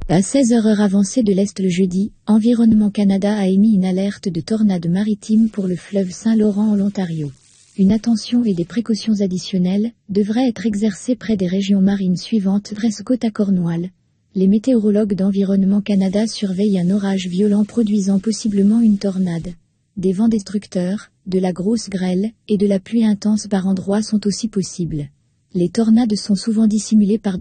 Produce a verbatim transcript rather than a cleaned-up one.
À seize heures heure avancée de l'Est le jeudi, Environnement Canada a émis une alerte de tornade maritime pour le fleuve Saint-Laurent en Ontario. Une attention et des précautions additionnelles devraient être exercées près des régions marines suivantes: Prescott à Cornwall. Les météorologues d'Environnement Canada surveillent un orage violent produisant possiblement une tornade. Des vents destructeurs, de la grosse grêle et de la pluie intense par endroits sont aussi possibles. Les tornades sont souvent dissimulées par